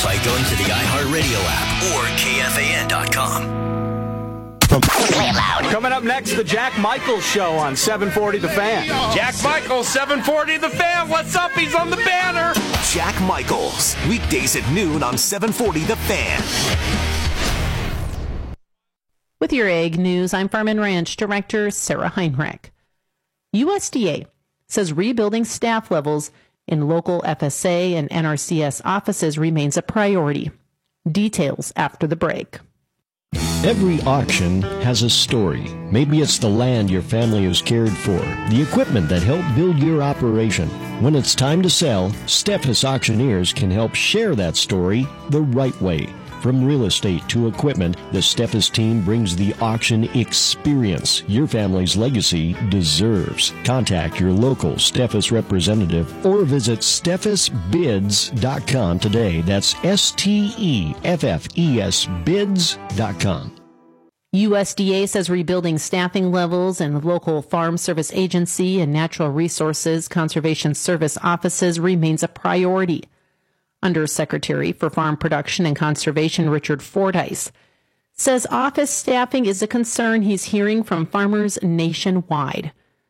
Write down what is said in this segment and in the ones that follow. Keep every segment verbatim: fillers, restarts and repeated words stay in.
by going to the iHeartRadio app or K F A N dot com. Coming up next, the Jack Michaels Show on seven forty The Fan. Jack Michaels, seven forty The Fan. What's up? He's on the banner. Jack Michaels, weekdays at noon on seven forty The Fan. With your Ag News, I'm Farm and Ranch Director Sarah Heinrich. U S D A says rebuilding staff levels in local F S A and N R C S offices remains a priority. Details after the break. Every auction has a story. Maybe it's the land your family has cared for, the equipment that helped build your operation. When it's time to sell, Steffes Auctioneers can help share that story the right way. From real estate to equipment, the Steffes team brings the auction experience your family's legacy deserves. Contact your local Steffes representative or visit steffes bids dot com today. That's S T E F F E S bids dot com. U S D A says rebuilding staffing levels in local Farm Service Agency and Natural Resources Conservation Service offices remains a priority. Undersecretary for Farm Production and Conservation Richard Fordyce says office staffing is a concern he's hearing from farmers nationwide.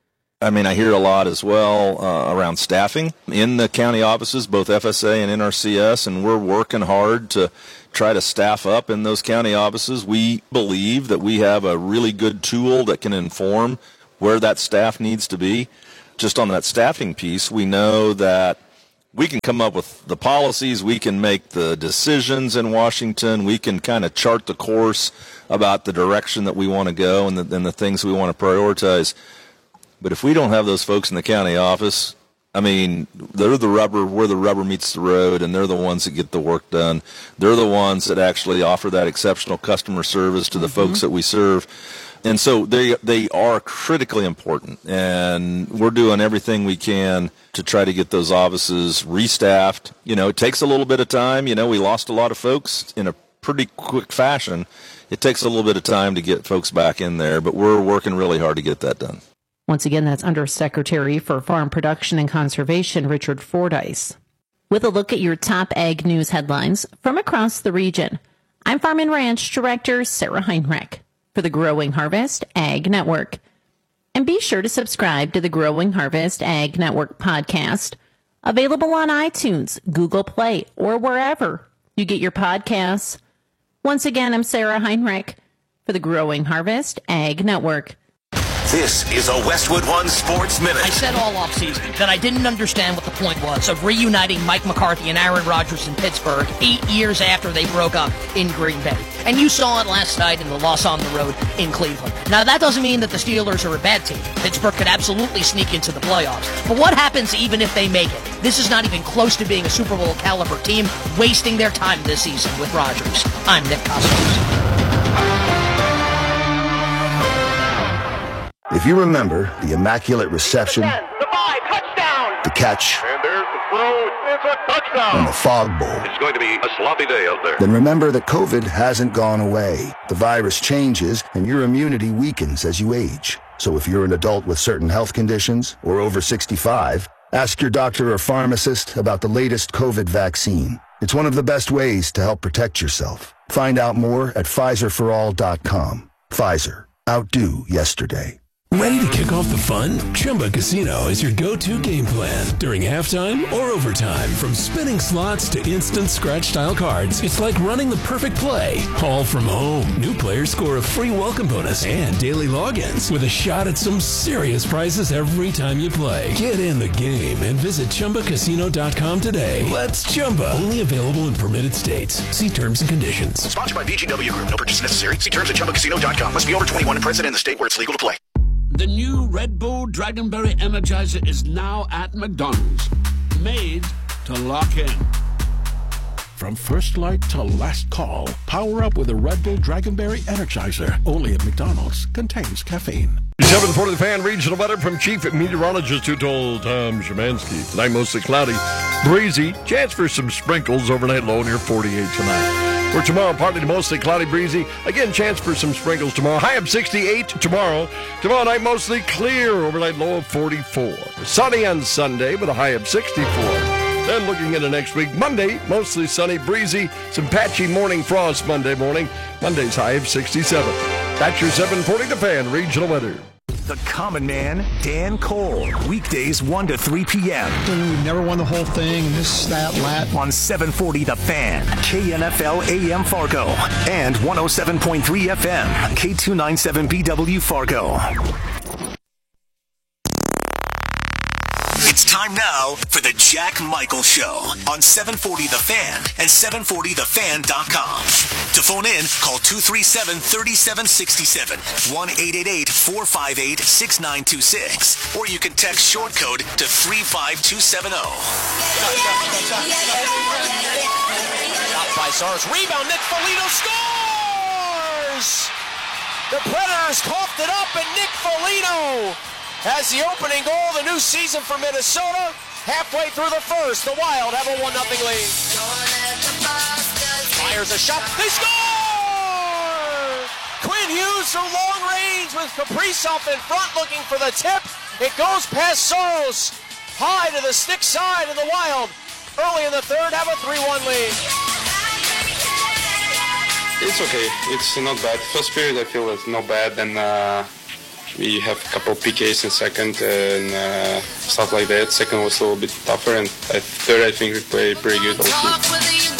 I mean, I hear a lot as well uh, around staffing in the county offices, both F S A and N R C S, and we're working hard to try to staff up in those county offices. We believe that we have a really good tool that can inform where that staff needs to be. Just on that staffing piece, we know that we can come up with the policies, we can make the decisions in Washington, we can kind of chart the course about the direction that we want to go and the, and the things we want to prioritize. But if we don't have those folks in the county office, I mean, they're the rubber, where the rubber meets the road, and they're the ones that get the work done. They're the ones that actually offer that exceptional customer service to the mm-hmm. folks that we serve. And so they they are critically important, and we're doing everything we can to try to get those offices restaffed. You know, it takes a little bit of time. You know, we lost a lot of folks in a pretty quick fashion. It takes a little bit of time to get folks back in there, but we're working really hard to get that done. Once again, that's Undersecretary for Farm Production and Conservation Richard Fordyce. With a look at your top ag news headlines from across the region, I'm Farm and Ranch Director Sarah Heinrich for the Growing Harvest Ag Network. And be sure to subscribe to the Growing Harvest Ag Network podcast, available on iTunes, Google Play, or wherever you get your podcasts. Once again, I'm Sarah Heinrich for the Growing Harvest Ag Network. This is a Westwood One Sports Minute. I said all offseason that I didn't understand what the point was of reuniting Mike McCarthy and Aaron Rodgers in Pittsburgh eight years after they broke up in Green Bay. And you saw it last night in the loss on the road in Cleveland. Now, that doesn't mean that the Steelers are a bad team. Pittsburgh could absolutely sneak into the playoffs. But what happens even if they make it? This is not even close to being a Super Bowl caliber team, wasting their time this season with Rodgers. I'm Nick Costos. If you remember the immaculate reception, The five, touchdown! the catch, And there's the throw, it's a touchdown! and the fog bowl, It's going to be a sloppy day out there. then remember that COVID hasn't gone away. The virus changes, and your immunity weakens as you age. So if you're an adult with certain health conditions or over sixty-five, ask your doctor or pharmacist about the latest COVID vaccine. It's one of the best ways to help protect yourself. Find out more at Pfizer for all dot com. Pfizer. Outdo yesterday. Ready to kick off the fun? Chumba Casino is your go-to game plan during halftime or overtime. From spinning slots to instant scratch-style cards, it's like running the perfect play, all from home. New players score a free welcome bonus and daily logins with a shot at some serious prizes every time you play. Get in the game and visit Chumba Casino dot com today. Let's Chumba. Only available in permitted states. See terms and conditions. Sponsored by V G W Group. No purchase necessary. See terms at Chumba Casino dot com. Must be over twenty-one and present in the state where it's legal to play. The new Red Bull Dragonberry Energizer is now at McDonald's. Made to lock in. From first light to last call, power up with a Red Bull Dragonberry Energizer. Only at McDonald's. Contains caffeine. seven forty The Fan regional weather from Chief Meteorologist who told Tom Szymanski. Tonight mostly cloudy, breezy, chance for some sprinkles, overnight low near forty-eight tonight. For tomorrow, partly to mostly cloudy, breezy. Again, chance for some sprinkles tomorrow. High of sixty-eight tomorrow. Tomorrow night, mostly clear, overnight low of forty-four. Sunny on Sunday with a high of sixty-four. Then looking into next week, Monday, mostly sunny, breezy, some patchy morning frost Monday morning. Monday's high of sixty-seven. That's your seven forty The Fan regional weather. The Common Man, Dan Cole. Weekdays one to three p.m. We've never won the whole thing, this, that, lat. On seven forty The Fan, K N F L A M Fargo, and one oh seven point three F M, K two ninety-seven B W Fargo. It's time now for the Jack Michael Show on seven forty The Fan and seven forty the fan dot com. To phone in, call two three seven, three seven six seven, one eight eight eight, four five eight, six nine two six, or you can text short code to three five two seven zero. Out by Sars. Rebound. Nick Foligno scores! The Predators coughed it up, and Nick Foligno has the opening goal of the new season for Minnesota. Halfway through the first, the Wild have a one nothing lead. Fires a shot. They score! Quinn Hughes from long range with Kaprizov in front looking for the tip. It goes past Soros. High to the stick side, and the Wild early in the third have a three one lead. It's okay. It's not bad. First period I feel it's not bad, and uh, we have a couple of P Ks in second and uh, stuff like that. Second was a little bit tougher, and at third I think we played pretty good also.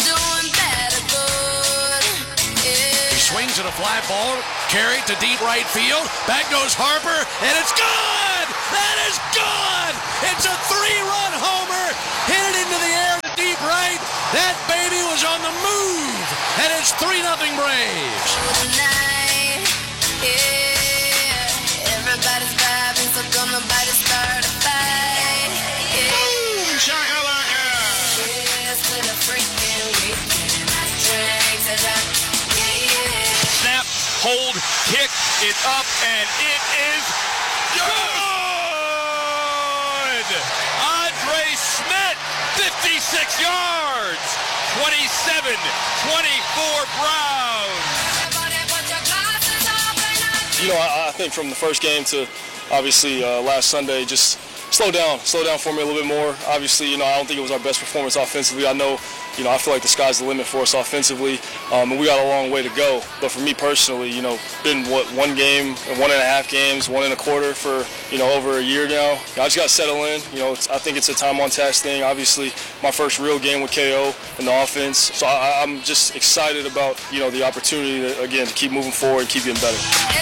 He swings at a fly ball, carried to deep right field. Back goes Harper, and it's good! That is good! It's a three-run homer, hit it into the air to deep right. That baby was on the move, and it's three nothing Braves. Everybody's vibing, so come nobody start a fight. Yeah. Boom, shakalaka. Here's to the freaking weekend. Drinks it up. Yeah. Snap, hold, kick it up, and it is good! Andre Schmidt, fifty-six yards, twenty-seven twenty-four Browns. You know, I, I think from the first game to obviously uh, last Sunday, just slow down, slow down for me a little bit more. Obviously, you know, I don't think it was our best performance offensively. I know, you know, I feel like the sky's the limit for us offensively, um, and we got a long way to go. But for me personally, you know, been what one game, one and a half games, one and a quarter for you know over a year now. You know, I just got to settle in. You know, it's, I think it's a time on task thing. Obviously, my first real game with K O and the offense, so I, I'm just excited about you know the opportunity to, again to keep moving forward and keep getting better.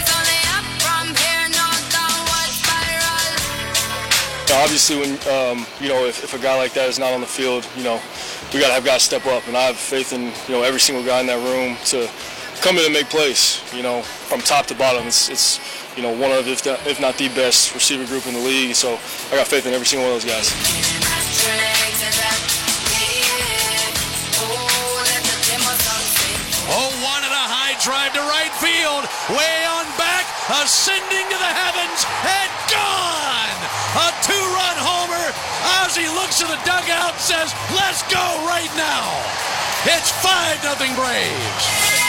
Now, obviously, when um, you know if, if a guy like that is not on the field, you know we gotta have guys step up, and I have faith in you know every single guy in that room to come in and make plays. You know, from top to bottom, it's it's you know one of if not, if not the best receiver group in the league. So I got faith in every single one of those guys. Oh, one and a high drive to right field, way on back, ascending to the heavens, and gone! A two-run homer. Ozzie looks at the dugout, says, let's go right now. It's five nothing Braves.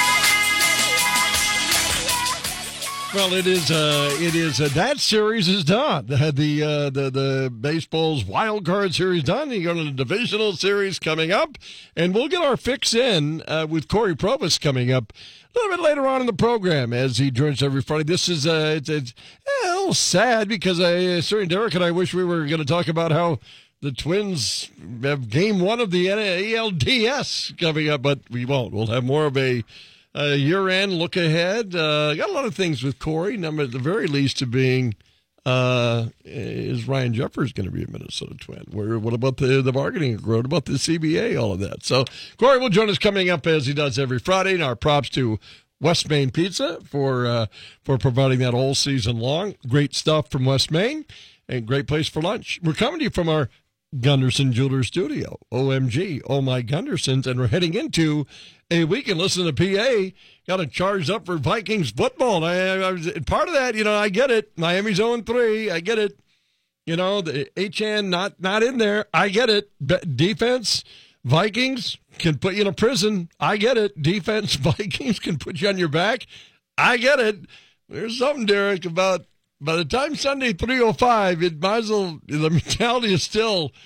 Well, it is. Uh, it is. Uh, that series is done. The the, uh, the the baseball's wild card series done. You go to the divisional series coming up, and we'll get our fix in uh, with Corey Probus coming up a little bit later on in the program as he joins every Friday. This is uh, it's, it's a little sad because I, certainly Derek and I wish we were going to talk about how the Twins have game one of the A L D S coming up, but we won't. We'll have more of a Uh, year-end look ahead. Uh, got a lot of things with Corey. Number at the very least to being uh, is Ryan Jeffers going to be a Minnesota Twin? Where what about the the bargaining agreement? What about the C B A? All of that. So Corey will join us coming up as he does every Friday. And our props to West Main Pizza for uh, for providing that all season long. Great stuff from West Main and great place for lunch. We're coming to you from our Gunderson Jewelers Studio. O M G, oh my Gundersons, and we're heading into a week and listen to P A. Got it charged up for Vikings football. And I, I was part of that. You know, I get it. Miami's oh and three. I get it. You know, the H N not not in there. I get it. Be- defense, Vikings can put you in a prison. I get it. Defense, Vikings can put you on your back. I get it. There's something, Derek, about by the time Sunday three oh five, it might as well, the mentality is still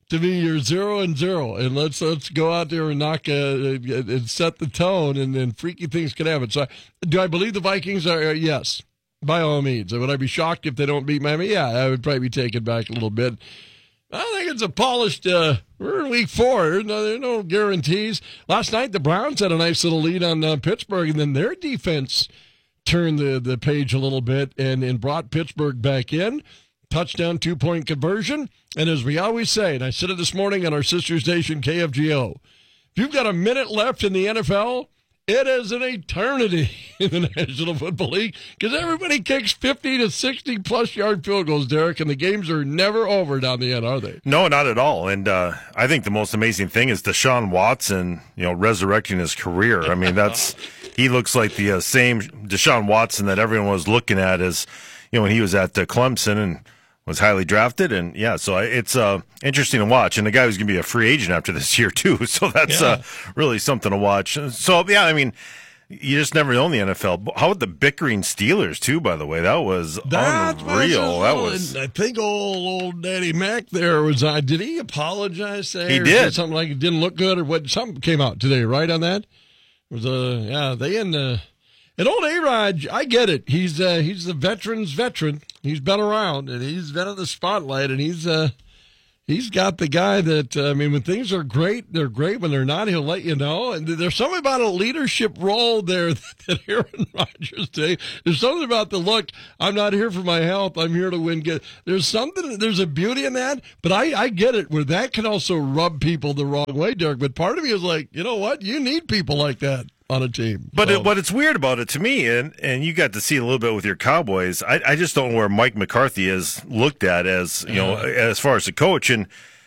To me, you're zero and zero, and let's let's go out there and knock uh, and set the tone, and then freaky things can happen. So, do I believe the Vikings are? Uh, yes, by all means. Would I be shocked if they don't beat Miami? Yeah, I would probably be taken back a little bit. I think it's a polished. Uh, we're in week four. There's no, there's no guarantees. Last night, the Browns had a nice little lead on uh, Pittsburgh, and then their defense turned the, the page a little bit and, and brought Pittsburgh back in. Touchdown, two-point conversion. And as we always say, and I said it this morning on our sister station, K F G O, if you've got a minute left in the N F L, it is an eternity in the National Football League because everybody kicks fifty to sixty-plus yard field goals, Derek, and the games are never over down the end, are they? No, not at all. And uh, I think the most amazing thing is Deshaun Watson, you know, resurrecting his career. I mean, that's he looks like the uh, same Deshaun Watson that everyone was looking at as, you know, when he was at uh, Clemson and was highly drafted. And, yeah, so it's uh, interesting to watch. And the guy was going to be a free agent after this year, too. So that's yeah. uh, really something to watch. So, yeah, I mean, you just never know in the N F L. How about the bickering Steelers, too, by the way? That was that unreal. Was that was. I think old, old Daddy Mac there was, uh, did he apologize? There? He did. Something like it didn't look good or what? Something came out today, right, on that? It was, uh, yeah, they and, uh, and old A-Rod, I get it. He's, uh, he's the veteran's veteran. He's been around, and he's been in the spotlight, and he's uh, he's got the guy that, uh, I mean, when things are great, they're great. When they're not, he'll let you know. And there's something about a leadership role there that Aaron Rodgers takes. There's something about the look, I'm not here for my health, I'm here to win. Get There's something, there's a beauty in that, but I, I get it, where that can also rub people the wrong way, Derek. But part of me is like, you know what? You need people like that on a team. But so. it, what it's weird about it to me, and, and you got to see a little bit with your Cowboys, I, I just don't know where Mike McCarthy is looked at as, you know, uh, as far as a coach. And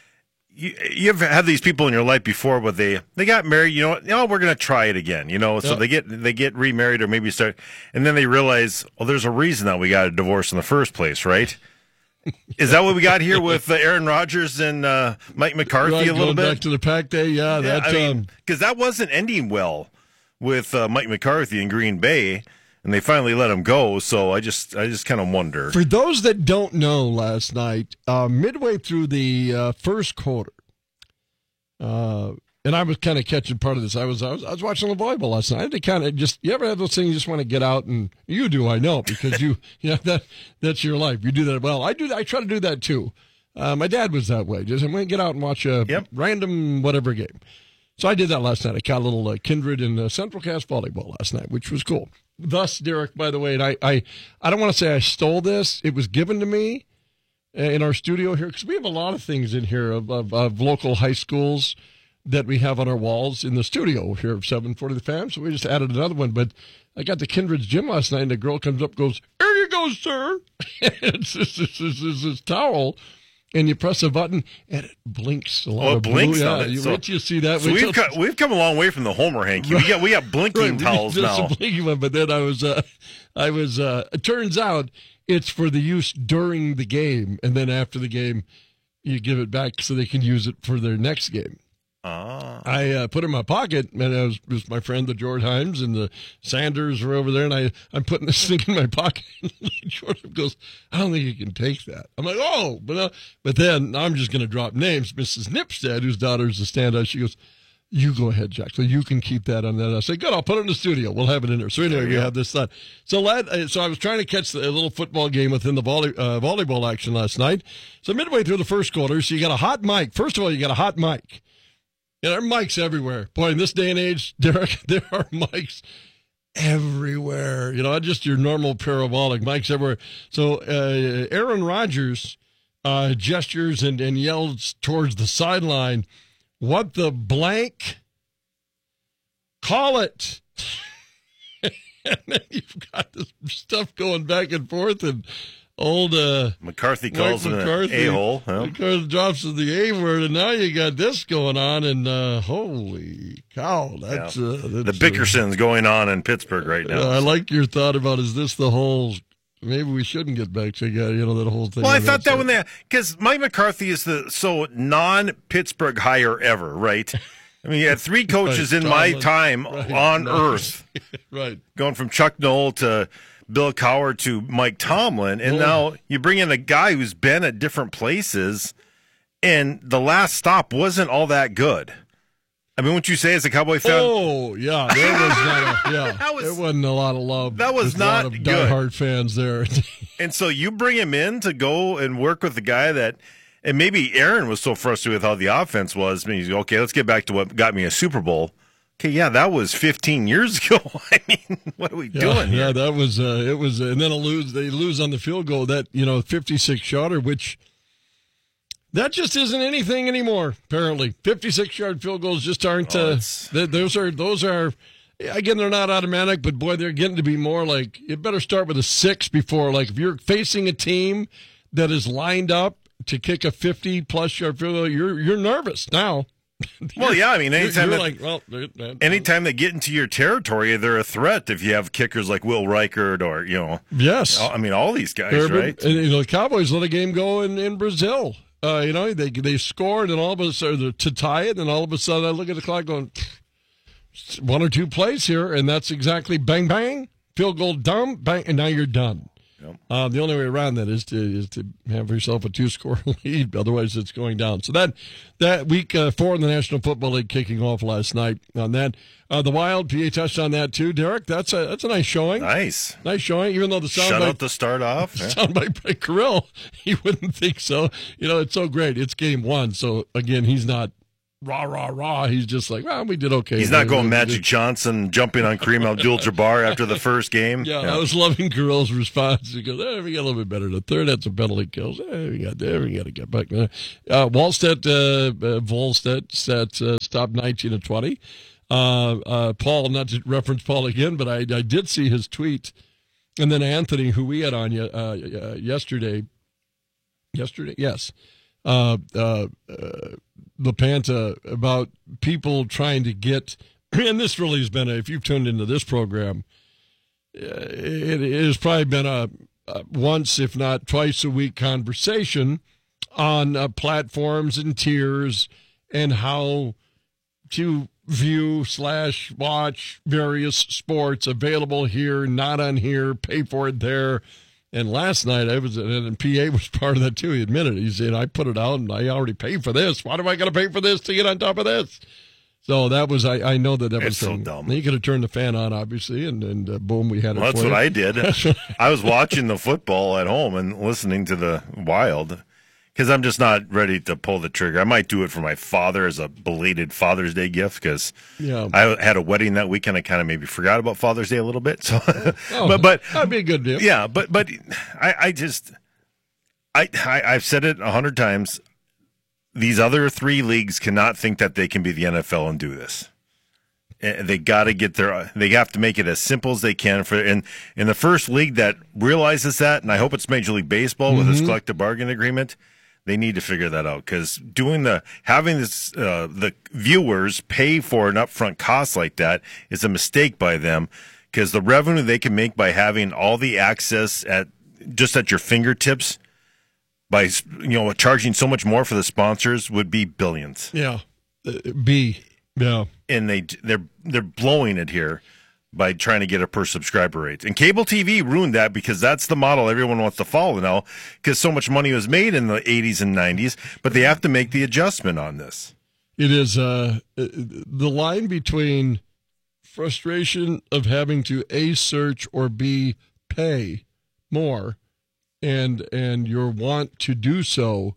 you, you've had these people in your life before where they, they got married, you know, oh, we're going to try it again, you know, so yeah. they get they get remarried or maybe start, and then they realize, well, there's a reason that we got a divorce in the first place, right? Is that what we got here with uh, Aaron Rodgers and uh, Mike McCarthy right, a little going bit? Back to the Pac Day, yeah. yeah that, I mean, um, because that wasn't ending well with uh, Mike McCarthy in Green Bay, and they finally let him go. So I just, I just kind of wonder. For those that don't know, last night, uh, midway through the uh, first quarter, uh, and I was kind of catching part of this. I was, I was, I was watching the volleyball last night. I had to kind of just, you ever have those things you just want to get out, and you do, I know, because you, you know, that that's your life. You do that well. I do. I try to do that too. Uh, my dad was that way. Just I'm going to get out and watch a yep. random whatever game. So I did that last night. I caught a little uh, Kindred and uh, Central Cast volleyball last night, which was cool. Thus, Derek, by the way, and I, I, I don't want to say I stole this. It was given to me in our studio here, because we have a lot of things in here of, of, of local high schools that we have on our walls in the studio here of seven forty The Fan. So we just added another one. But I got to Kindred's gym last night, and the girl comes up and goes, "Here you go, sir." it's this, this, this, this, this towel. And you press a button, and it blinks. A lot oh, it of blinks blue. on yeah, it. You so, wait till you see that. So we've, come, we've come a long way from the Homer hanky. Right. We got we got blinking right. towels Just now. A blinking one, but then I was, uh, I was. Uh, it turns out it's for the use during the game, and then after the game, you give it back so they can use it for their next game. Ah. I uh, put it in my pocket, and it was, it was my friend, the George Himes, and the Sanders were over there, and I, I'm putting this thing in my pocket. And George goes, "I don't think you can take that." I'm like, "Oh," but uh, but then I'm just going to drop names. Missus Nipstead, whose daughter is a standout, she goes, "You go ahead, Jack. So you can keep that on that." I say, "Good, I'll put it in the studio. We'll have it in there." So anyway, we have this thought. So lad, so I was trying to catch the, a little football game within the volley, uh, volleyball action last night. So midway through the first quarter, so you got a hot mic. First of all, you got a hot mic. Yeah, there are mics everywhere. Boy, in this day and age, Derek, there are mics everywhere. You know, not just your normal parabolic mics everywhere. So uh, Aaron Rodgers uh, gestures and, and yells towards the sideline, "What the blank? Call it." And then you've got this stuff going back and forth, and old uh, McCarthy calls him an a-hole. Huh? McCarthy drops the A word, and now you got this going on, and uh, holy cow. That's, yeah. uh, that's the Bickerson's uh, going on in Pittsburgh right now. Uh, I like your thought about, is this the whole, maybe we shouldn't get back together, you know, that whole thing. Well, I thought that when they, because Mike McCarthy is the so non-Pittsburgh hire ever, right? I mean, you had three coaches right, in Tomlin, my time right, on nice. earth. Right. Going from Chuck Noll to Bill Cowher to Mike Tomlin, and now you bring in a guy who's been at different places, and the last stop wasn't all that good. I mean, wouldn't you say as a Cowboy fan? Oh, yeah. There was not a, yeah. That was- there wasn't a lot of love. That was with not a lot of good. diehard fans there. And so you bring him in to go and work with the guy that, and maybe Aaron was so frustrated with how the offense was. I mean, he's okay, let's get back to what got me a Super Bowl. Okay, yeah, that was fifteen years ago. I mean, what are we yeah, doing here? Yeah, that was, uh, it was, uh, and then a lose, they lose on the field goal, that, you know, fifty-six yarder, which that just isn't anything anymore, apparently. fifty-six yard field goals just aren't, Oh, uh, it's- th- those are, those are, again, they're not automatic, but boy, they're getting to be more like, you better start with a six before, like, if you're facing a team that is lined up to kick a fifty plus yard field goal, you're, you're nervous now. Well, yeah, I mean, anytime you're, that, you're like, well, they're- they're- anytime they get into your territory, they're a threat. If you have kickers like Will Reichard or you know, yes, I mean, all these guys, Urban, right? And, you know, the Cowboys let a game go in, in Brazil. Uh, you know, they they scored and all of a sudden to tie it, and all of a sudden I look at the clock going, one or two plays here, and that's exactly bang bang, field goal dumb, bang, and now you're done. Yep. Uh, the only way around that is to is to have yourself a two score lead, otherwise it's going down. So that that week uh, four in the National Football League kicking off last night on that. Uh, the Wild, P A touched on that too, Derek. That's a that's a nice showing. Nice, nice showing. Even though the sound shut bite, out to start off. Yeah. sound bite by Kirill, you wouldn't think so. You know, it's so great. It's game one, so again, he's not rah rah rah. He's just like, well, we did okay. He's not going We- Magic Johnson jumping on Kareem Abdul-Jabbar after the first game. Yeah, I was loving Kirill's response. He goes, eh, we got a little bit better. The third had some penalty kills. Eh, we got there. We got to get back there. Uh, Wallstedt, uh, uh, Volstedt set, uh, stopped nineteen to twenty. Uh, uh, Paul, not to reference Paul again, but I, I did see his tweet. And then Anthony, who we had on ye- uh, uh, yesterday, yesterday, yes, uh, uh, uh, LaPanta, about people trying to get, and this really has been, a, if you've tuned into this program, it, it has probably been a, a once, if not twice a week conversation on uh, platforms and tiers and how to view slash watch various sports available here, not on here, pay for it there. And last night, I was, and P A was part of that too. He admitted it. He said, I put it out and I already paid for this. Why do I got to pay for this to get on top of this? So that was, I, I know that that was It's so dumb. He could have turned the fan on, obviously, and, and uh, boom, we had it Well, for that's what you. I did. I was watching the football at home and listening to the Wild because I'm just not ready to pull the trigger. I might do it for my father as a belated Father's Day gift because Yeah. I had a wedding that weekend. I kind of maybe forgot about Father's Day a little bit. So, Oh, but but that'd be a good deal. yeah, but but I, I just I, I I've said it a hundred times. These other three leagues cannot think that they can be the N F L and do this. And they got to get their. They have to make it as simple as they can for. And in the first league that realizes that, and I hope it's Major League Baseball with this Mhm. collective bargaining agreement, they need to figure that out because doing the having this uh, the viewers pay for an upfront cost like that is a mistake by them because the revenue they can make by having all the access at just at your fingertips by you know charging so much more for the sponsors would be billions. Yeah. Uh, B. Yeah. And they they're they're blowing it here by trying to get a per subscriber rate. And cable T V ruined that because that's the model everyone wants to follow now because so much money was made in the eighties and nineties, but they have to make the adjustment on this. It is uh, the line between frustration of having to A, search, or B, pay more, and and your want to do so.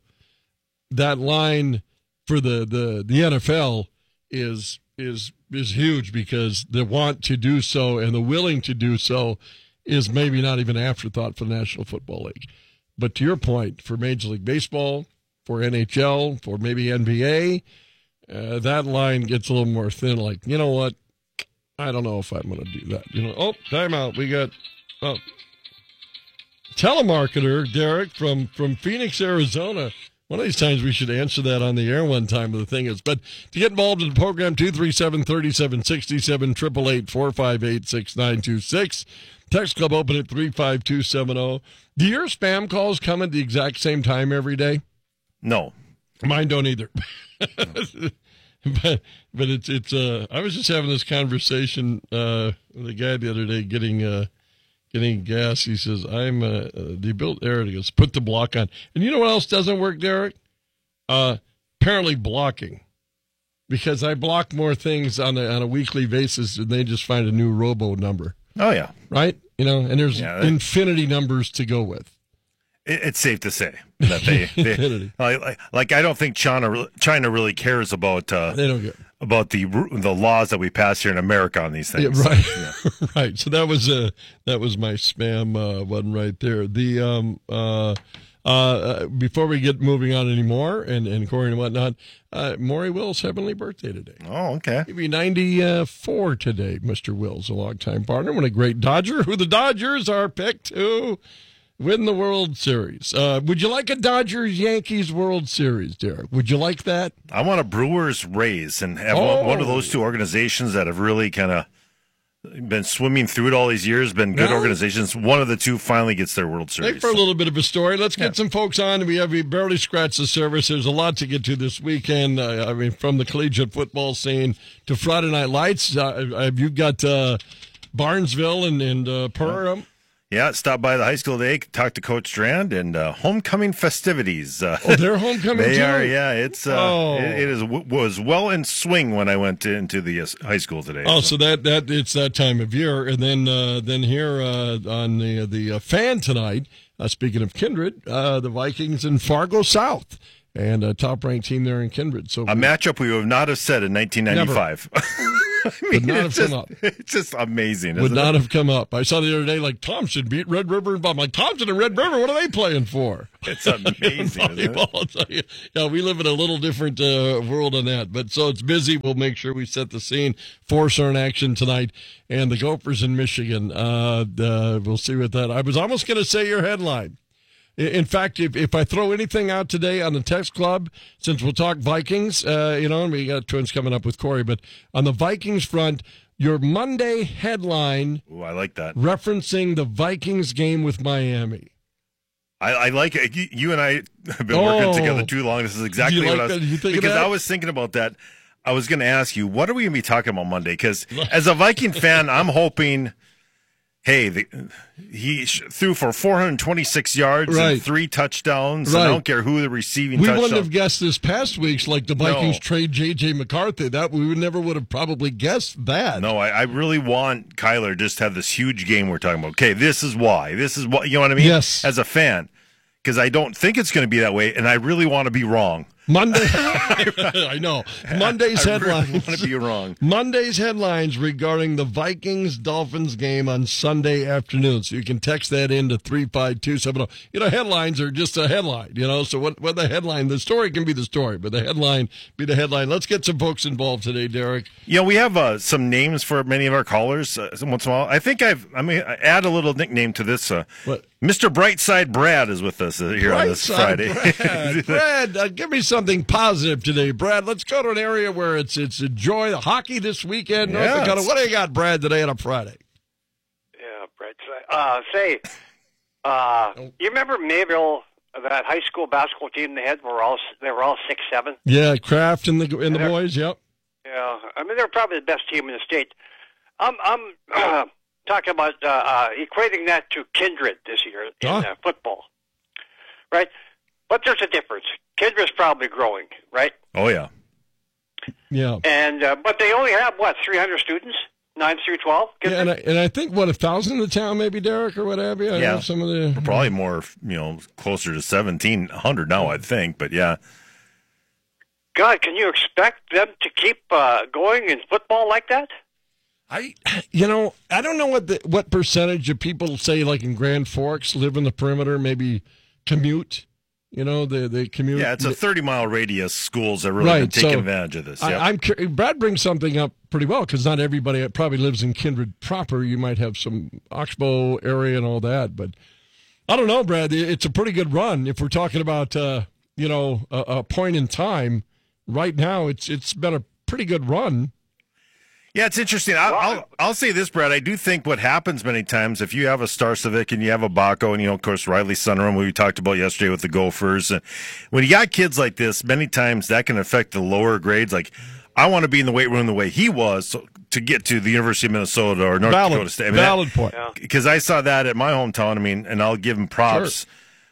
That line for the, the, the N F L is is is huge because the want to do so and the willing to do so is maybe not even an afterthought for the National Football League. But to your point, for Major League Baseball, for N H L, for maybe N B A, uh, that line gets a little more thin. Like, you know what? I don't know if I'm going to do that. You know, oh, timeout. We got oh, telemarketer Derek from from Phoenix, Arizona. One of these times we should answer that on the air one time, but the thing is. But to get involved in the program, two three seven, three seven six seven, eight eight eight, four five eight, six nine two six. Text Club open at three five two seven zero. Do your spam calls come at the exact same time every day? No. Mine don't either. but but it's, it's uh, I was just having this conversation uh, with a guy the other day getting uh, getting gas. He says, I'm uh, uh, the built there. He goes, put the block on. And you know what else doesn't work, Derek? Uh, apparently blocking. Because I block more things on a, on a weekly basis and they just find a new robo number. Oh, yeah. Right? You know, and there's Yeah, they- infinity numbers to go with. It, it's safe to say that they, they like, like, like I don't think China China really cares about uh, They don't get about the the laws that we pass here in America on these things. Yeah, right, yeah. Right. So that was uh, that was my spam uh, one right there. The um uh, uh before we get moving on anymore, and and Corey and whatnot, uh, Maury Wills' heavenly birthday today. Oh, okay. He'll be ninety-four today. Mister Wills, a longtime partner, and a great Dodger. Who the Dodgers are picked to win the World Series. Uh, would you like a Dodgers Yankees World Series, Derek? Would you like that? I want a Brewers Rays and have Oh. one, one of those two organizations that have really kind of been swimming through it all these years, been good Yeah. organizations. One of the two finally gets their World Take Series. for a little bit of a story. Let's get some folks on. We have we barely scratched the surface. There's a lot to get to this weekend. Uh, I mean, from the collegiate football scene to Friday Night Lights. Uh, have you got uh, Barnesville and, and uh, Perham? Yeah, stopped by the high school today, talked to Coach Strand, and uh, homecoming festivities. Uh, Oh, they're homecoming they too? are, yeah. It's uh, Oh. it, it is was well in swing when I went into the uh, high school today. Oh, so that that it's that time of year, and then uh, then here uh, on the the uh, fan tonight. Uh, speaking of Kindred, uh, the Vikings and Fargo South, and a top ranked team there in Kindred. So a matchup we would not have said in nineteen ninety-five. I mean, Would not it's have just, come up. It's just amazing. would isn't not it? have come up. I saw the other day like Thompson beat Red River and I'm like Thompson and Red River. What are they playing for? It's amazing. isn't it? Volleyball, I'll tell you. Yeah, we live in a little different uh, world on that. But so it's busy. We'll make sure we set the scene. Force are in action tonight, and the Gophers in Michigan. Uh, uh, we'll see what that. I was almost going to say your headline. I- In fact, if, if I throw anything out today on the text club, since we'll talk Vikings, uh, you know, and we got Twins coming up with Corey, but on the Vikings front, your Monday headline Ooh, I like that. referencing the Vikings game with Miami. I, I like it. You, you and I have been Oh. working together too long. This is exactly Do you what like I was that? Did you think of because that? I was thinking about that. I was going to ask you, what are we going to be talking about Monday? Because as a Viking fan, I'm hoping, hey, the, he sh- threw for four hundred twenty-six yards Right. and three touchdowns. Right. And I don't care who the receiving We touchdown. wouldn't have guessed this past week's like the Vikings No. trade J J McCarthy. That we would never would have probably guessed that. No, I, I really want Kyler just to have this huge game we're talking about. Okay, this is why. This is what, you know what I mean? Yes. As a fan, because I don't think it's going to be that way, and I really want to be wrong. Monday, I know. Monday's I really headlines. want to be wrong. Monday's headlines regarding the Vikings Dolphins game on Sunday afternoon. So you can text that in to three five two seven zero. You know, headlines are just a headline, you know. So what, what the headline, the story can be the story, but the headline be the headline. Let's get some folks involved today, Derek. You know, we have uh, some names for many of our callers uh, once in a while. I think I've, I mean, add a little nickname to this. Uh, What? Mister Brightside Brad is with us uh, here on this Brightside Friday. Brad, Brad uh, give me something positive today, Brad. Let's go to an area where it's it's a joy. The hockey this weekend, North Yes. Dakota. What do you got, Brad, today on a Friday? Yeah, Brett. Uh, say, uh, you remember Mayville, that high school basketball team they had? Were all they were all six seven. Yeah, Kraft and the and the they're- boys. Yep. Yeah, I mean they're probably the best team in the state. I'm I'm uh, talking about uh, uh, equating that to Kindred this year in Huh? uh, football, right? But there's a difference. Kindred's probably growing, right? Oh, yeah. Yeah. And uh, but they only have what three hundred students, nine through twelve. Yeah, and I, and I think what a thousand in the town, maybe Derek or what have you. I Yeah. know some of the We're probably more, you know, closer to seventeen hundred now, I think. But yeah. God, can you expect them to keep uh, going in football like that? I, you know, I don't know what the, what percentage of people say like in Grand Forks live in the perimeter, maybe commute. You know, they they commute. Yeah, it's a thirty-mile radius schools that really Right, been taking so advantage of this. I, Yep. I'm cur- Brad brings something up pretty well because not everybody probably lives in Kindred proper. You might have some Oxbow area and all that, but I don't know, Brad. It's a pretty good run if we're talking about uh, you know a, a point in time. Right now, it's it's been a pretty good run. Yeah, it's interesting. I'll, I'll I'll say this, Brad. I do think what happens many times if you have a Star Civic and you have a Baco and you know, of course, Riley Sunrum, we talked about yesterday with the Gophers, and when you got kids like this, many times that can affect the lower grades. Like, I want to be in the weight room the way he was so, to get to the University of Minnesota or North Valid- Dakota State. I mean, valid that- point. Because I saw that at my hometown. I mean, and I'll give him props. Sure.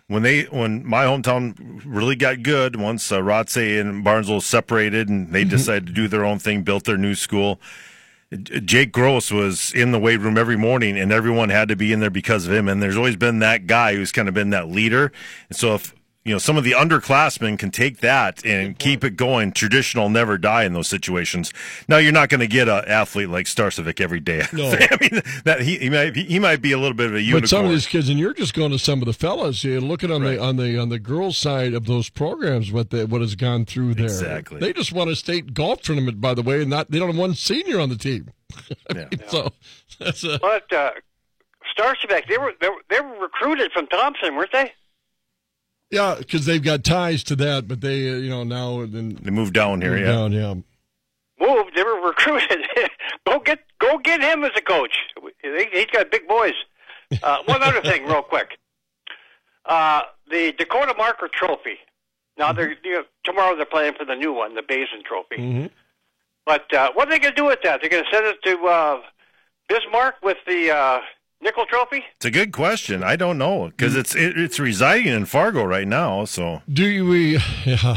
when they when my hometown really got good once uh, Rothsay and Barnesville separated and they mm-hmm. decided to do their own thing, built their new school. Jake Gross was in the weight room every morning, and everyone had to be in there because of him. And there's always been that guy who's kind of been that leader. And so if you know some of the underclassmen can take that and keep it going, traditional never die in those situations. Now you're not going to get an athlete like Starcevic every day. No. I mean that he he might he might be a little bit of a unicorn. But some of these kids, and you're just going to some of the fellas, you're looking on right. the on the on the girls' side of those programs, what the, what has gone through there. Exactly. They just won a state golf tournament, by the way, and not they don't have one senior on the team. I mean, yeah. So that's a, but uh, Starcevic, they were they were they were recruited from Thompson, weren't they? Yeah, because they've got ties to that, but they, uh, you know, now then they moved down here. Moved yeah, down, yeah. Moved. They were recruited. go get, go get him as a coach. He's got big boys. Uh, one other thing, real quick. Uh, the Dakota Marker Trophy. Now they're you know, tomorrow they're playing for the new one, the Basin Trophy. Mm-hmm. But uh, what are they going to do with that? They're going to send it to uh, Bismarck with the uh, Nickel Trophy? It's a good question. I don't know because it's it, it's residing in Fargo right now. So do you we? Yeah,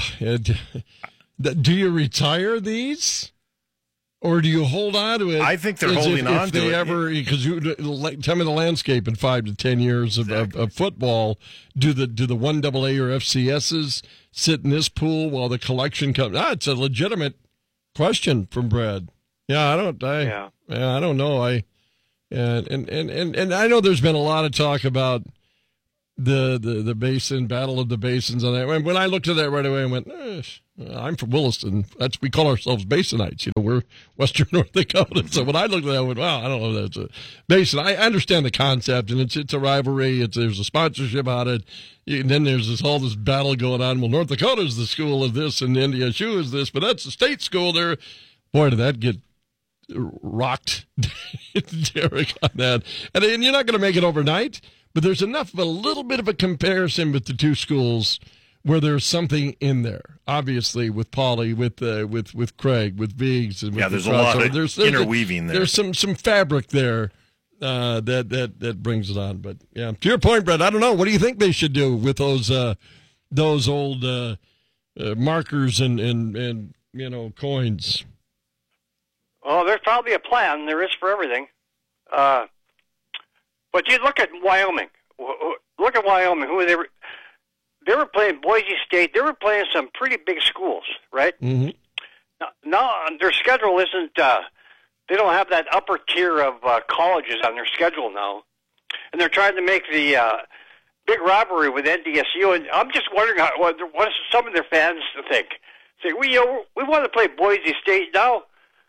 do you retire these, or do you hold on to it? I think they're As holding if, on if to they it. Ever because you tell me the landscape in five to ten years of, exactly. of, of football. Do the do the one double A or F C S's sit in this pool while the collection comes? Ah, it's a legitimate question from Brad. Yeah, I don't. I yeah. yeah I don't know. I. And, and and and and I know there's been a lot of talk about the the, the basin, Battle of the Basins on that. When I looked at that right away, I went, eh, I'm from Williston. That's we call ourselves Basinites. You know, we're Western North Dakota. So when I looked at that, I went, wow, I don't know if that's a basin. I understand the concept, and it's it's a rivalry. It's there's a sponsorship on it. And then there's this all this battle going on. Well, North Dakota's the school of this, and N D S U is this, but that's the state school there. Boy, did that get rocked, Derek, on that. And, and you're not going to make it overnight, but there's enough of a little bit of a comparison with the two schools where there's something in there. Obviously, with Pauly, with uh, with with Craig, with Viggs, and with yeah, the there's a lot of there's, there's interweaving a, there. There's some some fabric there uh, that that that brings it on. But yeah, to your point, Brett, I don't know. What do you think they should do with those uh, those old uh, uh, markers and, and and you know coins? Well, there's probably a plan. There is for everything. Uh, but you look at Wyoming. Look at Wyoming. Who they were? They were playing Boise State. They were playing some pretty big schools, right? Mm-hmm. Now, now their schedule isn't. Uh, they don't have that upper tier of uh, colleges on their schedule now, and they're trying to make the uh, big rivalry with N D S U. And I'm just wondering how, what, what some of their fans think. Say, we you know, we want to play Boise State now.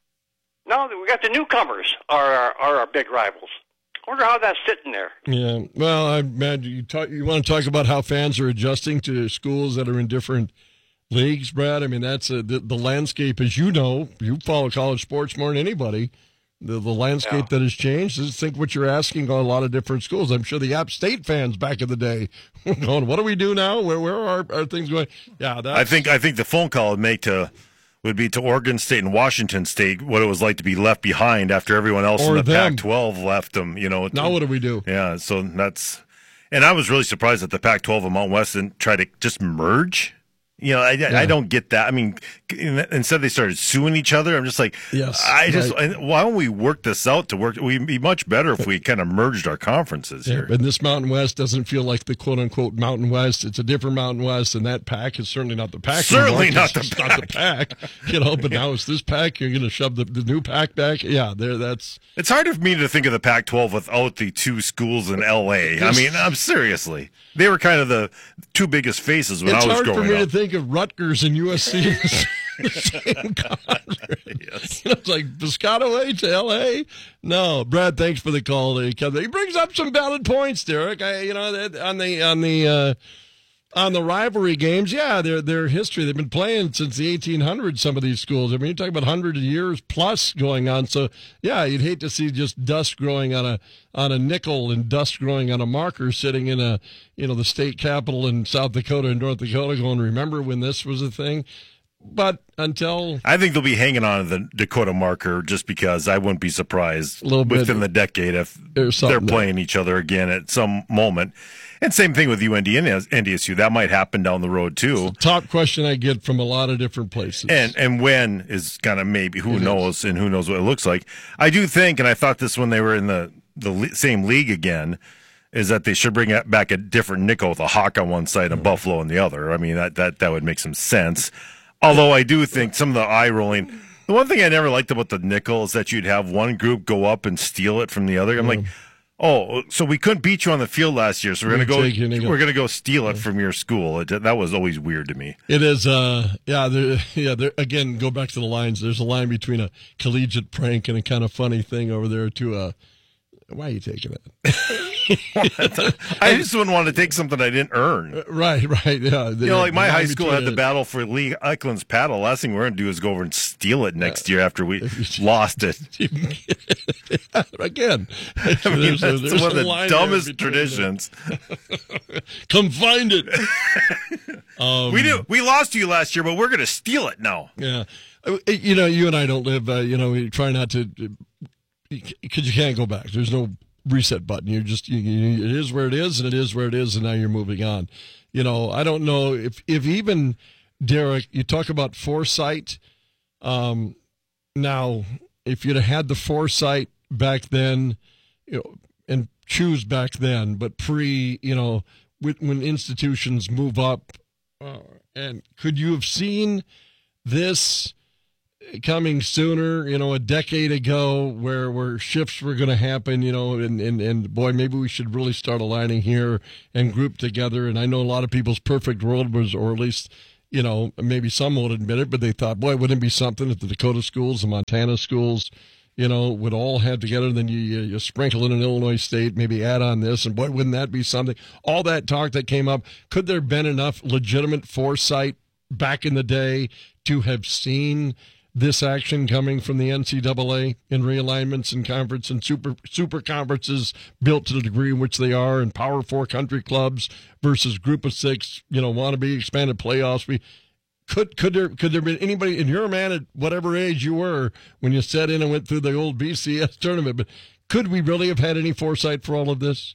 Now that we got the newcomers are our, are our big rivals. I wonder how that's sitting there. Yeah, well, I imagine you talk. You want to talk about how fans are adjusting to schools that are in different leagues, Brad? I mean, that's a, the, the landscape, as you know. You follow college sports more than anybody. The, the landscape yeah. that has changed. Just think what you're asking on a lot of different schools. I'm sure the App State fans back in the day were going, what do we do now? Where where are, are things going? Yeah, that's, I think I think the phone call would make to. would be to Oregon State and Washington State what it was like to be left behind after everyone else or in the them. Pac twelve left them. You know, now what do we do? Yeah, so that's, and I was really surprised that the Pac twelve and Mountain West didn't try to just merge. You know, I, yeah. I don't get that. I mean, instead they started suing each other. I'm just like, yes, I just, right. why don't we work this out to work? We'd be much better if we kind of merged our conferences yeah, here. And this Mountain West doesn't feel like the quote unquote Mountain West. It's a different Mountain West, and that pack is certainly not the pack. Certainly not the, it's pack. not the pack. You know, but now it's this pack. You're going to shove the, the new pack back. Yeah, there. That's. It's hard for me to think of the Pac twelve without the two schools in L A. I mean, I'm seriously, they were kind of the two biggest faces when it's I was growing up. It's hard for me up. to think of Rutgers and U S C in the same conference. Yes. You know, it's like Piscataway to L A. No, Brad, thanks for the call. He brings up some valid points, Derek. I, you know, on the on the uh, on the rivalry games, yeah, their their history. They've been playing since the eighteen hundreds. Some of these schools. I mean, you're talking about hundred years plus going on. So, yeah, you'd hate to see just dust growing on a on a nickel and dust growing on a marker sitting in a you know the state capitol in South Dakota and North Dakota. Going, remember when this was a thing? but until I think they'll be hanging on to the Dakota marker just because I wouldn't be surprised little bit within the decade if they're playing there. each other again at some moment. And same thing with U N D and N D S U. That might happen down the road too. Top question I get from a lot of different places. And and when is kind of maybe, who It knows, is. and who knows what it looks like. I do think, and I thought this when they were in the, the le- same league again, is that they should bring back a different nickel with a Hawk on one side and Buffalo on the other. I mean, that, that, that would make some sense. Although I do think some of the eye rolling, the one thing I never liked about the nickel is that you'd have one group go up and steal it from the other. I'm like, oh, so we couldn't beat you on the field last year, so we're We gonna take your go. nickel. We're gonna go steal it from your school. It, that was always weird to me. It is, uh, yeah, there, yeah. There, again, go back to the lines. There's a line between a collegiate prank and a kind of funny thing over there to a. Why are you taking it? I just wouldn't want to take something I didn't earn. Right, right, yeah. You know, like my The high line school between had the a- battle for Lee Eklund's paddle. Last thing we're going to do is go over and steal it next year after we lost it. Again, I mean, there's a- that's there's one a of line the there dumbest between traditions. Come find it. Um, we do. We lost to you last year, but we're going to steal it now. Yeah. Uh, You know, you and I don't live, uh, you know, we try not to, because you can't go back. There's no reset button. You're just, you, you, it is where it is, and it is where it is, and now you're moving on. You know, I don't know if, if even, Derek, you talk about foresight. Um, now, if you'd have had the foresight back then, you know, and choose back then, but pre, you know, when, when institutions move up, uh, and could you have seen this coming sooner, you know, a decade ago, where, where shifts were going to happen, you know, and, and, and boy, maybe we should really start aligning here and group together. And I know a lot of people's perfect world was, or at least, you know, maybe some won't admit it, but they thought, boy, wouldn't it be something if the Dakota schools, the Montana schools, you know, would all have together, then you, you, you sprinkle in an Illinois State, maybe add on this, and boy, wouldn't that be something? All that talk that came up, could there have been enough legitimate foresight back in the day to have seen this action coming from the N C double A in realignments and conference and super super conferences built to the degree in which they are, and Power Four country clubs versus Group of Six, you know, wannabe expanded playoffs? We could could there could there been anybody, and you're a man at whatever age you were when you sat in and went through the old B C S tournament, but could we really have had any foresight for all of this?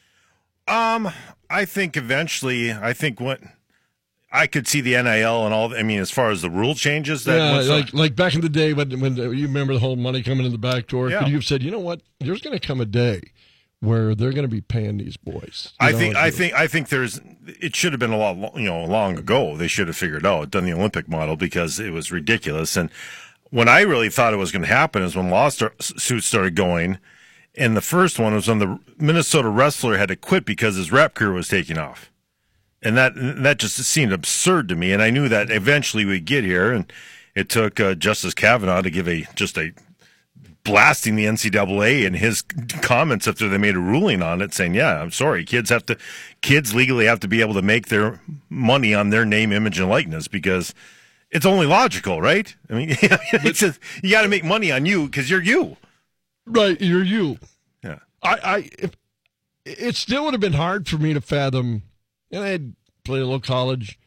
Um, I think eventually, I think what I could see the N I L and all. I mean, as far as the rule changes, that Yeah, once the- like like back in the day when when you remember the whole money coming in the back door. Yeah. Could you have said, you know what, there's going to come a day where they're going to be paying these boys? You I know, think and- I think I think there's it should have been a lot lo- you know long ago. They should have figured out done the Olympic model because it was ridiculous. And when I really thought it was going to happen is when lawsuits started going, and the first one was when the Minnesota wrestler had to quit because his rap career was taking off, and that that just seemed absurd to me. And I knew that eventually we'd get here, and it took uh, Justice Kavanaugh to give a just a blasting the N C double A and his comments after they made a ruling on it, saying, "Yeah, I'm sorry, kids have to, kids legally have to be able to make their money on their name, image, and likeness because it's only logical, right? I mean, it's just, you got to make money on you because you're you, right? You're you. Yeah. I, I if, it still would have been hard for me to fathom, and I had played a little college,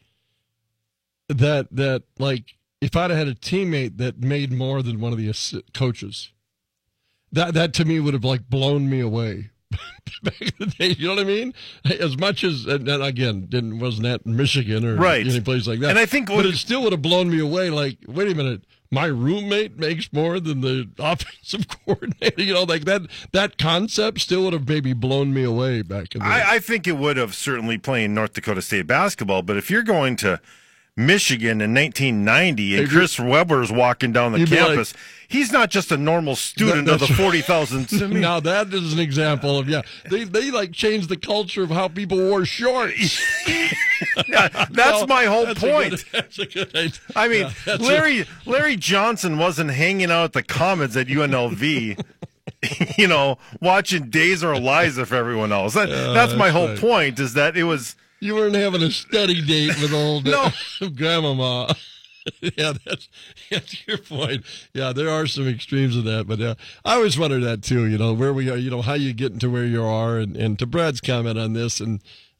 that that like if I'd have had a teammate that made more than one of the assi- coaches, that that to me would have like blown me away. Back in the day, you know what I mean? As much as, and, and again, didn't wasn't that in Michigan or Right. any place like that. And I think but what- it still would have blown me away. Like, wait a minute, my roommate makes more than the offensive coordinator. You know, like that that concept still would have maybe blown me away back in the day. I, I think it would have certainly playing North Dakota State basketball, but if you're going to Michigan in nineteen ninety and If you- Chris Webber's walking down the You'd be like- campus, he's not just a normal student That- of the that's- forty thousand. Now that is an example of, yeah, they they like changed the culture of how people wore shorts. Yeah, that's Well, my whole that's a point. good- that's a good idea. I mean, Yeah, that's Larry Larry Johnson wasn't hanging out at the Commons at U N L V, you know, watching Days Are Eliza for everyone else. That, Yeah, that's my that's whole right. point. Is that it was You weren't having a study date with old No. grandmama. Yeah, that's, that's your point. Yeah, there are some extremes of that, but uh, I always wondered that too. You know, where we are, you know, how you get into where you are, and, and to Brad's comment on this, and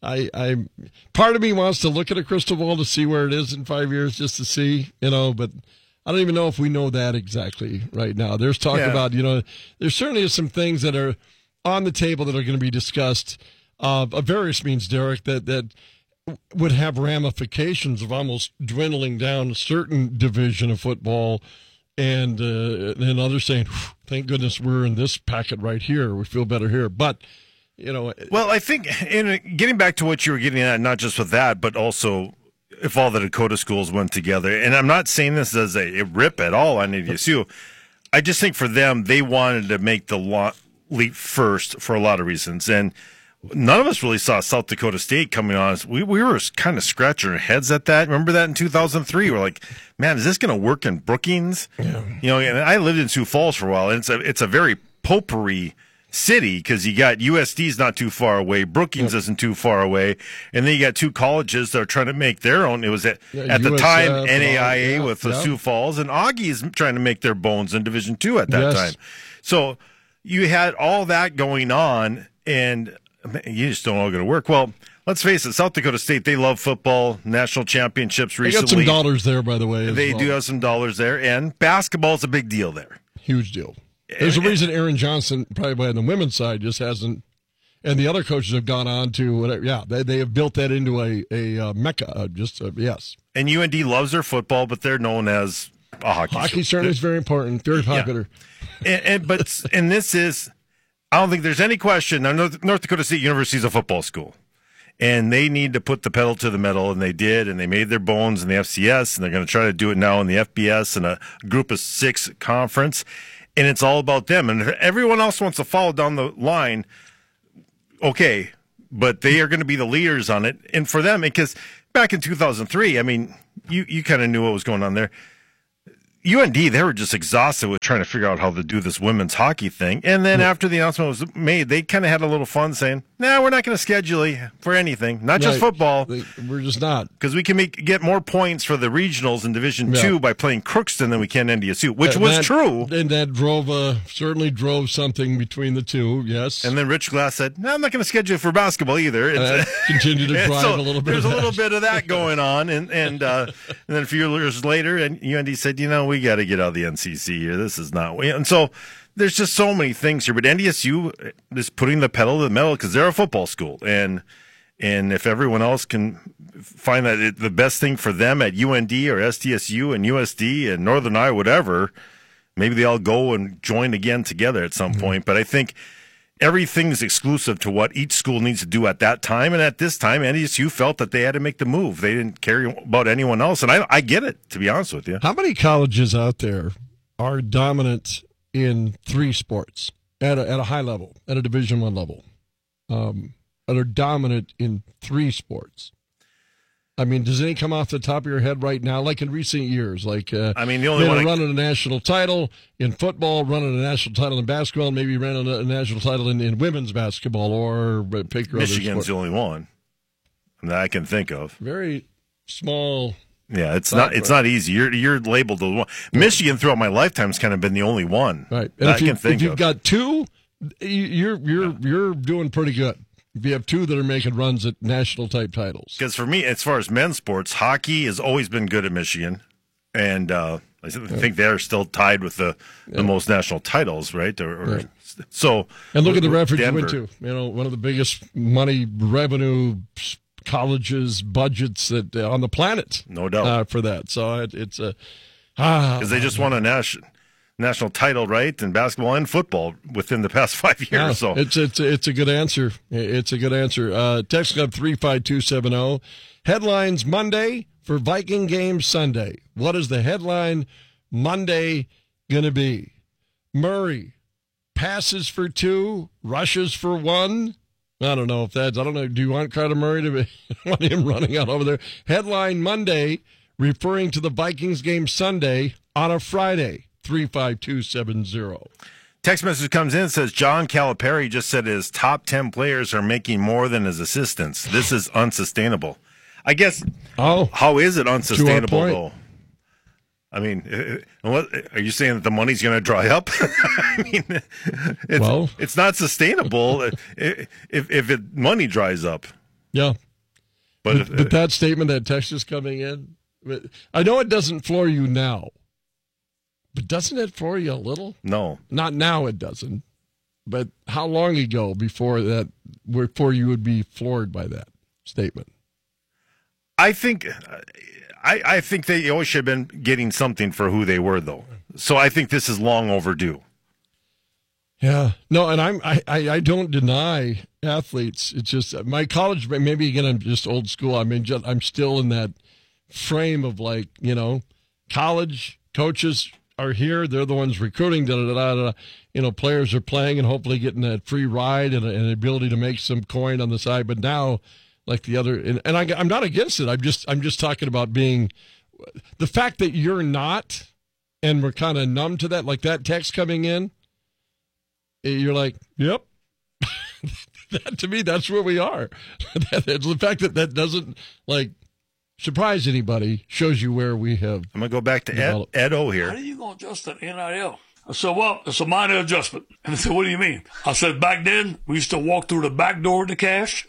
I, I, part of me wants to look at a crystal ball to see where it is in five years, just to see, you know. But I don't even know if we know that exactly right now. There's talk Yeah. about, you know, there certainly is some things that are on the table that are going to be discussed uh, of various means, Derek, that that would have ramifications of almost dwindling down a certain division of football. And uh, and others saying, thank goodness we're in this packet right here. We feel better here. But, you know. Well, I think in getting back to what you were getting at, not just with that, but also if all the Dakota schools went together, and I'm not saying this as a, a rip at all on A D S U. I just think for them, they wanted to make the lo- leap first for a lot of reasons. And none of us really saw South Dakota State coming on. We we were kind of scratching our heads at that. Remember that in two thousand three? We're like, man, is this going to work in Brookings? Yeah. You know, and I lived in Sioux Falls for a while, and it's a it's a very potpourri city because you got U S D's not too far away, Brookings isn't too far away, and then you got two colleges that are trying to make their own. It was at, Yeah, at the U S F time and N A I A all, yeah, with the yeah. Sioux Falls, and Augie's trying to make their bones in Division Two at that Yes. time. So you had all that going on, and you just don't know it's going to work. Well, let's face it, South Dakota State, they love football, national championships They recently. got some dollars there, by the way. as They well. do have some dollars there, and basketball is a big deal there. Huge deal. There's a reason Aaron Johnson, probably on the women's side, just hasn't, and the other coaches have gone on to whatever. Yeah, they they have built that into a a uh, mecca. Uh, just uh, yes. And U N D loves their football, but they're known as a hockey. Hockey school. certainly is very important, very popular. And, and but and this is, I don't think there's any question. Now, North, North Dakota State University is a football school, and they need to put the pedal to the metal, and they did, and they made their bones in the F C S, and they're going to try to do it now in the F B S and a group of six conference, and it's all about them. And if everyone else wants to follow down the line, okay, but they are going to be the leaders on it, and for them, because back in two thousand three, I mean, you you kind of knew what was going on there. U N D, they were just exhausted with trying to figure out how to do this women's hockey thing. And then after the announcement was made, they kind of had a little fun saying, nah, we're not going to schedule you for anything, not just Right. football. We're just not. Because we can make get more points for the regionals in Division Yeah. two by playing Crookston than we can N D S U, which And was that- true. And that drove, uh, certainly drove something between the two, yes. And then Rich Glass said, no, I'm not going to schedule you for basketball either. And that continued to and drive so a little bit There's of a little that. bit of that going on. And and, uh, and then a few years later, and U N D said, you know, we got to get out of the N C C here. This is not. And so there's just so many things here. But N D S U is putting the pedal to the metal because they're a football school. And and if everyone else can find that it, the best thing for them at U N D or S D S U and U S D and Northern Iowa, whatever, maybe they all go and join again together at some Mm-hmm. point. But I think everything is exclusive to what each school needs to do at that time. And at this time, N D S U felt that they had to make the move. They didn't care about anyone else. And I, I get it, to be honest with you. How many colleges out there are dominant in three sports at a, at a high level, at a Division One level, um, that are dominant in three sports? I mean, does any come off the top of your head right now, like in recent years? Like, uh, I mean, the only made one a I- run at a national title in football, running a national title in basketball, and maybe ran a national title in, in women's basketball, or uh, pick your other Michigan's sport. the only one that I can think of. Very small. Yeah, it's not it's not easy. You're you're labeled the one. Michigan throughout my lifetime has kind of been the only one Right. that And I if, you, can think if you've of. got two, you- you're you're you're doing pretty good. If you have two that are making runs at national type titles. Because for me, as far as men's sports, hockey has always been good at Michigan, and uh, I think they're still tied with the, the most national titles, right? Or, or Right. So And look at the reference you Denver. went to. You know, one of the biggest money revenue colleges budgets that uh, on the planet. No doubt. uh, for that. So it, it's a ah because they just won a national national title, right, in basketball and football within the past five years. Yeah, so it's it's it's a good answer. It's a good answer. Uh, text up three five two seven zero. Headlines Monday for Viking game Sunday. What is the headline Monday going to be? Murray passes for two, rushes for one. I don't know if that's. I don't know. Do you want Kyler Murray to be want him running out over there? Headline Monday referring to the Vikings game Sunday on a Friday. three five two seven zero. text message comes in and says John Calipari just said his top ten players are making more than his assistants. This is unsustainable. I guess. Oh, how is it unsustainable point. though? I mean, uh, what, are you saying that the money's going to dry up? I mean, it's, Well. it's not sustainable if if it, money dries up. Yeah. But, But, if, but that statement, that text is coming in, I know it doesn't floor you now, but doesn't it floor you a little? No. Not now it doesn't. But how long ago before that, before you would be floored by that statement? I think, I, I think they always should have been getting something for who they were, though. So I think this is long overdue. Yeah, no, and I'm I, I, I don't deny athletes. It's just my college. Maybe again, I'm just old school. I mean, just, I'm still in that frame of like, you know, college coaches are here. They're the ones recruiting. Da, da, da, da. You know, players are playing and hopefully getting that free ride and an ability to make some coin on the side. But now, like the other, and, and I, I'm not against it. I'm just I'm just talking about being the fact that you're not, and we're kind of numb to that. Like that text coming in. You're like, yep. That, to me, that's where we are. The fact that that doesn't like surprise anybody shows you where we have. I'm gonna go back to Ed, Ed O here. How are you gonna adjust that N I L? I said, well, it's a minor adjustment. And they said, what do you mean? I said, back then we used to walk through the back door to cash.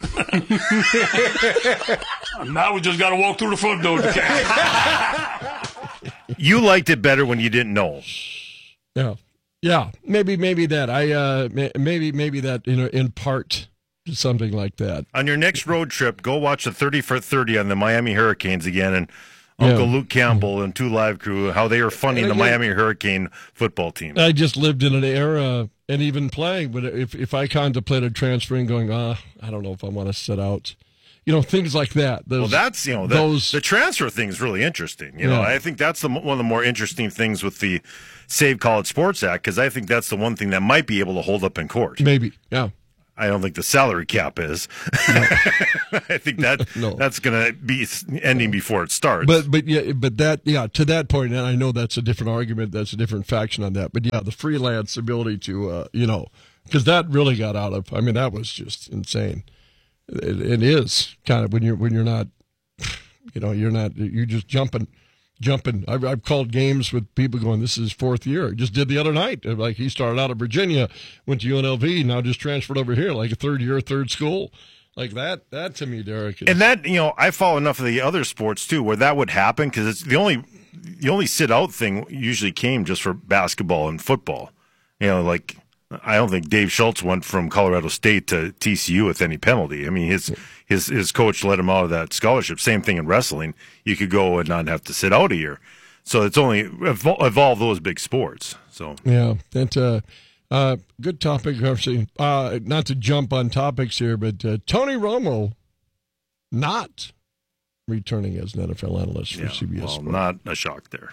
Now we just got to walk through the front door to cash. You liked it better when you didn't know. Yeah. Yeah, maybe maybe that. I uh, maybe maybe that you know in part to something like that. On your next road trip, go watch the thirty for thirty on the Miami Hurricanes again, and Uncle Yeah. Luke Campbell and Two Live Crew, how they are funding And the again- Miami Hurricane football team. I just lived in an era, and even playing. But if if I contemplated transferring, going, ah, I don't know if I want to sit out. You know, things like that. Those, Well, that's, you know, the, those the transfer thing is really interesting. You know, Yeah. I think that's the, one of the more interesting things with the Save College Sports Act, because I think that's the one thing that might be able to hold up in court. maybe, yeah. I don't think the salary cap is. I think that that's going to be ending before it starts. But but yeah, but that yeah to that point, and I know that's a different argument. That's a different faction on that. But yeah, the freelance ability to uh, you know, because that really got out of. I mean, that was just insane. It, it is kind of when you're when you're not, you know, you're not you're just jumping, jumping. I've, I've called games with people going, this is his fourth year. Just did the other night. Like he started out at Virginia, went to U N L V, now just transferred over here, like a third year, third school. Like that, that to me, Derek. Is, and that, you know, I follow enough of the other sports too, where that would happen, because it's the only the only sit out thing usually came just for basketball and football. You know, like. I don't think Dave Schultz went from Colorado State to T C U with any penalty. I mean, his his his coach let him out of that scholarship. Same thing in wrestling. You could go and not have to sit out a year. So it's only evol- evolved those big sports. So yeah, that uh, uh, good topic. Obviously, uh, not to jump on topics here, but uh, Tony Romo not returning as an N F L analyst for yeah, C B S. well, Sports. not a shock there.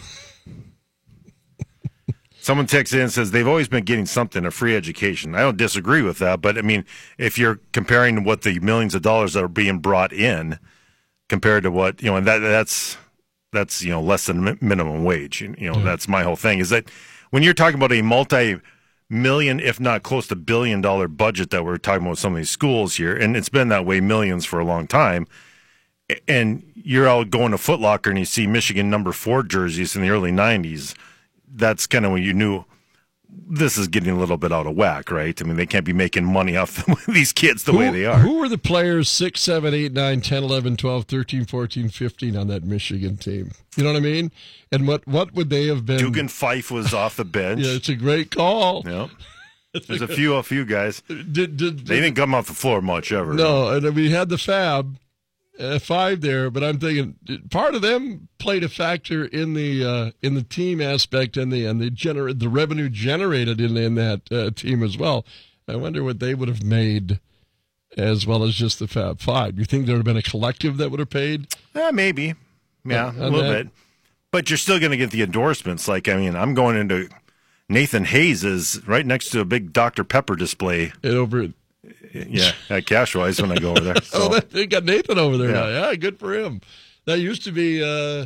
Someone texts in and says they've always been getting something, a free education. I don't disagree with that, but I mean, if you're comparing what the millions of dollars that are being brought in compared to what, you know, and that that's that's you know less than mi- minimum wage. You know, that's my whole thing. Is that when you're talking about a multi-million, if not close to billion dollar budget that we're talking about with some of these schools here, and it's been that way, millions for a long time. And you're out going to Foot Locker and you see Michigan number four jerseys in the early nineties. That's kind of when you knew this is getting a little bit out of whack, right? I mean, they can't be making money off these kids the who, way they are. Who were the players six, seven, eight, nine, ten, eleven, twelve, thirteen, fourteen, fifteen on that Michigan team? You know what I mean? And what, what would they have been? Dugan Fife was off the bench. Yeah, it's a great call. Yep. There's a few, a few guys. Did, did, did, they didn't come off the floor much ever. No, and we had the Fab. Uh, five there, but I'm thinking part of them played a factor in the uh, in the team aspect and the and the gener- the revenue generated in in that uh, team as well. I wonder what they would have made, as well as just the Fab Five. You think there would have been a collective that would have paid? Yeah, maybe. Yeah, On- a on little that? bit. But you're still going to get the endorsements. Like, I mean, I'm going into Nathan Hayes is right next to a big Doctor Pepper display. And over Yeah, at Cashwise when I go over there. So. Oh, that, they got Nathan over there Yeah. now. Yeah, good for him. That used to be. Uh,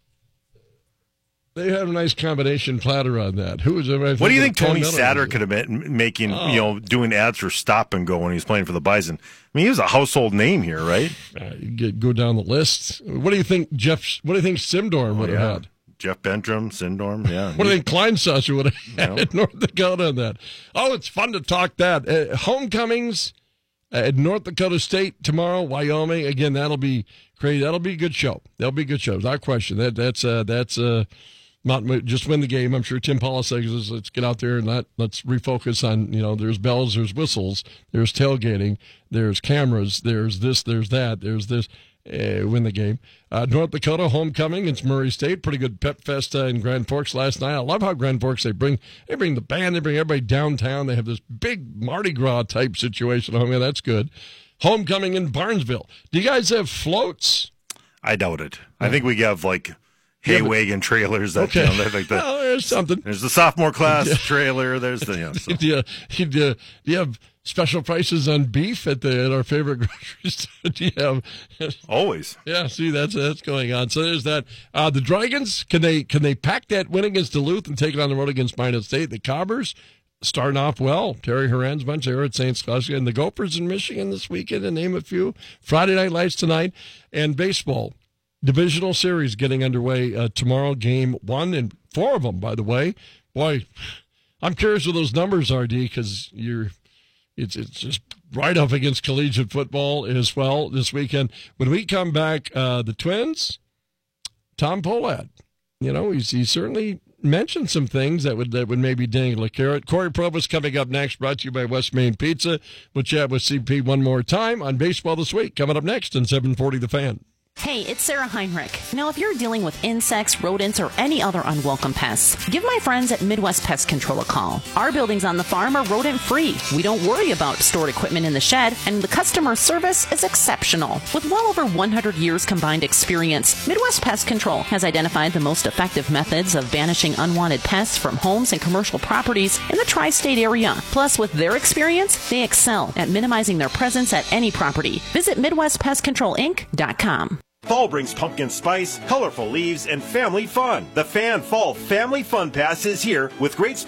they had a nice combination platter on that. Who was? What What do you think Tony Satter could have been making, Oh. you know, doing ads for Stop and Go when he was playing for the Bison? I mean, he was a household name here, right? Uh, you get, go down the list. What do you think, Jeff? What do you think Simdorm would have yeah. had? Jeff Bentram, Sindorm, yeah. What do you think Kleinsasser would have had Yeah. in North Dakota on that? Oh, it's fun to talk that. Uh, homecomings, At North Dakota State tomorrow, Wyoming. Again, that'll be crazy. That'll be a good show. That'll be a good show. Without question. That that's uh, that's uh, not just win the game. I'm sure Tim Paula says, let's get out there and not let's refocus on, you know, there's bells, there's whistles, there's tailgating, there's cameras, there's this, there's that, there's this. Uh, win the game. Uh, North Dakota homecoming. It's Murray State. Pretty good pep fest uh, in Grand Forks last night. I love how Grand Forks, they bring they bring the band, they bring everybody downtown. They have this big Mardi Gras type situation. Oh, man, that's good. Homecoming in Barnesville. Do you guys have floats? I doubt it. I think we have like hay yeah, wagon trailers. That, okay. You know, like the, well, there's something. There's the sophomore class yeah. trailer. There's the, you know. So. do, you, do, you, do you have special prices on beef at the at our favorite grocery store? Do you have always? Yeah, see that's that's going on. So there's that. Uh, the Dragons, can they can they pack that win against Duluth and take it on the road against Minot State? The Cobbers starting off well. Terry Horan's bunch there at Saint Scholastica, and the Gophers in Michigan this weekend, to name a few. Friday Night Lights tonight, and baseball divisional series getting underway uh, tomorrow. Game one and four of them, by the way. Boy, I'm curious what those numbers are, D, because you're. It's it's just right up against collegiate football as well this weekend. When we come back, uh, the Twins, Tom Pohlad, you know, he's he certainly mentioned some things that would that would maybe dangle a carrot. Corey Probus coming up next, brought to you by West Main Pizza. We'll chat with C P one more time on Baseball This Week, coming up next on seven forty The Fan. Hey, it's Sarah Heinrich. Now, if you're dealing with insects, rodents, or any other unwelcome pests, give my friends at Midwest Pest Control a call. Our buildings on the farm are rodent-free. We don't worry about stored equipment in the shed, and the customer service is exceptional. With well over one hundred years combined experience, Midwest Pest Control has identified the most effective methods of banishing unwanted pests from homes and commercial properties in the tri-state area. Plus, with their experience, they excel at minimizing their presence at any property. Visit Midwest Pest Control Inc dot com. Fall brings pumpkin spice, colorful leaves, and family fun. The Fan Fall Family Fun Pass is here with great